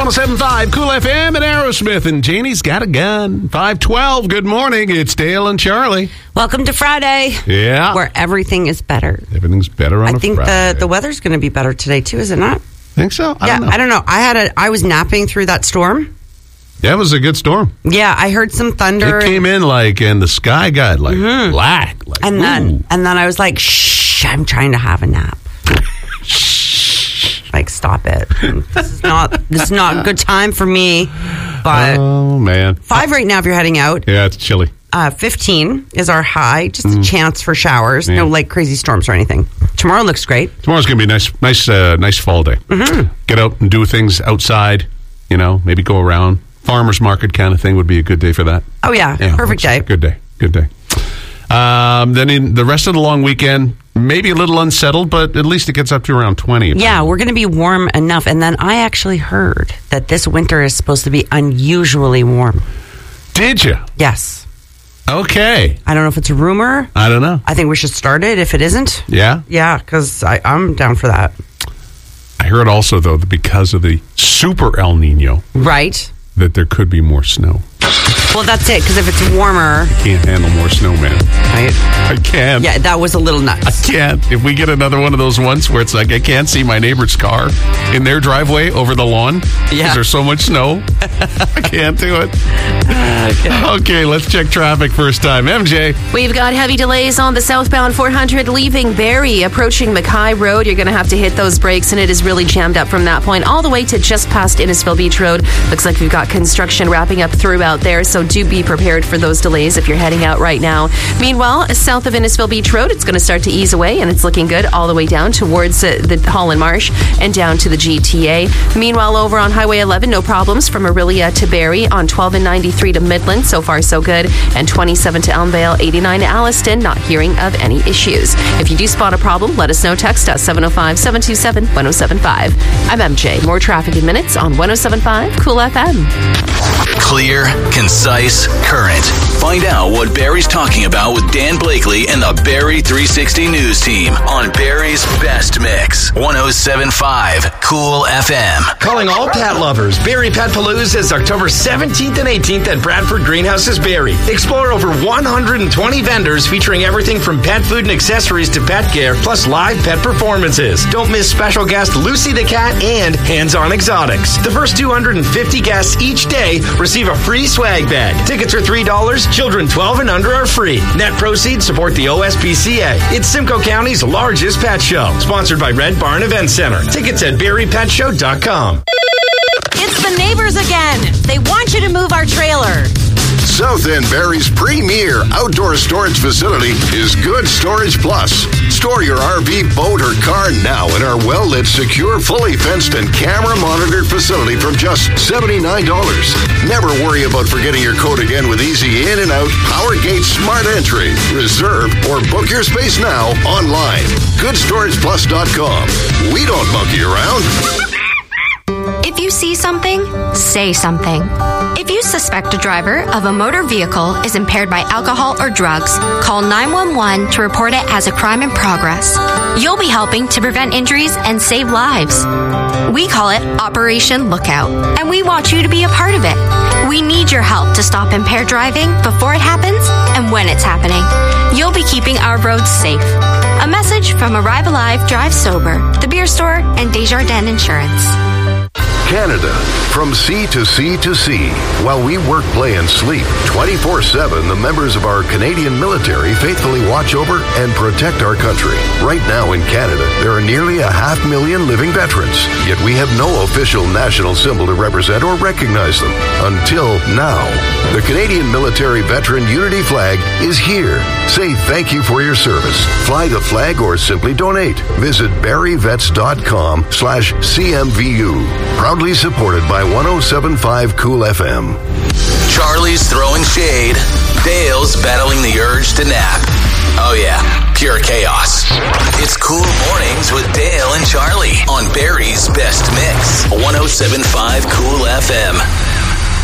107.5 Cool FM and Aerosmith, and Janie's got a gun. 512, good morning. It's Dale and Charlie. Welcome to Friday. Yeah. Where everything is better. Everything's better on a Friday. I think the weather's going to be better today, too, is it not? Think so? I don't know. I was napping through that storm. Yeah, it was a good storm. Yeah, I heard some thunder. It came in and the sky got black. And then I was like, shh, I'm trying to have a nap. Like, stop it. This is not a good time for me. But oh, man. 5 right now if you're heading out. Yeah, it's chilly. 15 is our high. Just a chance for showers. Yeah. No, crazy storms or anything. Tomorrow looks great. Tomorrow's going to be a nice fall day. Mm-hmm. Get out and do things outside. Maybe go around. Farmer's market kind of thing would be a good day for that. Oh, yeah. Perfect day. Good day. Then in the rest of the long weekend, maybe a little unsettled, but at least it gets up to around 20. Yeah, we're going to be warm enough. And then I actually heard that this winter is supposed to be unusually warm. Did you? Yes. Okay. I don't know if it's a rumor. I don't know. I think we should start it if it isn't. Yeah? Yeah, because I'm down for that. I heard also, though, that because of the super El Nino. Right. That there could be more snow. Well, that's it, because if it's warmer... Can't handle more snow, man. Right? I can't. Yeah, that was a little nuts. I can't. If we get another one of those ones where it's like I can't see my neighbor's car in their driveway over the lawn because there's so much snow, I can't do it. Okay, let's check traffic first time. MJ. We've got heavy delays on the southbound 400 leaving Barrie, approaching Mackay Road. You're going to have to hit those brakes, and it is really jammed up from that point all the way to just past Innisfil Beach Road. Looks like we've got construction wrapping up throughout there, so do be prepared for those delays if you're heading out right now. Meanwhile, south of Innisfil Beach Road, it's going to start to ease away, and it's looking good all the way down towards the Holland Marsh and down to the GTA. Meanwhile, over on Highway 11, no problems from Orillia to Barrie, on 12 and 93 to Midland, so far so good, and 27 to Elmvale, 89 to Alliston, not hearing of any issues. If you do spot a problem, let us know. Text us 705-727-1075. I'm MJ. More traffic in minutes on 107.5 Cool FM. Clear, concise, current. Find out what Barrie's talking about with Dan Blakely and the Barrie 360 News team on Barrie's Best Mix. 107.5 Cool FM. Calling all pet lovers. Barrie Pet Palooza is October 17th and 18th at Bradford Greenhouses Barrie. Explore over 120 vendors featuring everything from pet food and accessories to pet care, plus live pet performances. Don't miss special guest Lucy the Cat and Hands-On Exotics. The first 250 guests each day receive a free swag bag. Tickets are $3. Children 12 and under are free. Net proceeds support the OSPCA. It's Simcoe County's largest pet show. Sponsored by Red Barn Event Center. Tickets at BarriePetShow.com. It's the neighbors again. They want you to move our trailer. South End Barrie's premier outdoor storage facility is Good Storage Plus. Store your RV, boat, or car now in our well-lit, secure, fully fenced, and camera-monitored facility from just $79. Never worry about forgetting your code again with easy in and out PowerGate Smart Entry. Reserve or book your space now online. GoodStoragePlus.com. We don't monkey around. If you see something, say something. If you suspect a driver of a motor vehicle is impaired by alcohol or drugs, call 911 to report it as a crime in progress. You'll be helping to prevent injuries and save lives. We call it Operation Lookout, and we want you to be a part of it. We need your help to stop impaired driving before it happens and when it's happening. You'll be keeping our roads safe. A message from Arrive Alive, Drive Sober, The Beer Store, and Desjardins Insurance. Canada, from sea to sea to sea. While we work, play, and sleep 24/7, the members of our Canadian military faithfully watch over and protect our country. Right now in Canada, there are nearly 500,000 living veterans, yet we have no official national symbol to represent or recognize them. Until now. The Canadian Military Veteran Unity Flag is here. Say thank you for your service. Fly the flag or simply donate. Visit barrievets.com/CMVU. Proudly supported by 107.5 Cool FM. Charlie's throwing shade. Dale's battling the urge to nap. Oh yeah, pure chaos. It's Cool Mornings with Dale and Charlie on Barrie's Best Mix. 107.5 Cool FM.